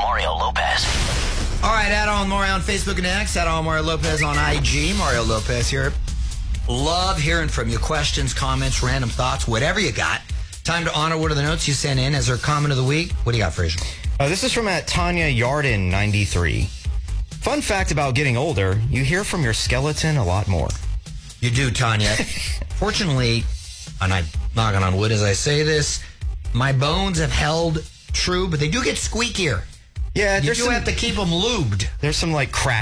Mario Lopez. All right, add on Mario on Facebook and X. Add on Mario Lopez on IG. Mario Lopez here. Love hearing from you. Questions, comments, random thoughts, whatever you got. Time to honor one of the notes you sent in as our comment of the week. What do you got, Fraser? This is from Tanya Yarden, 93. Fun fact about getting older, you hear from your skeleton a lot more. You do, Tanya. Fortunately, and I'm knocking on wood as I say this, my bones have held true, but they do get squeakier. Yeah, you do have to keep them lubed. There's some like crack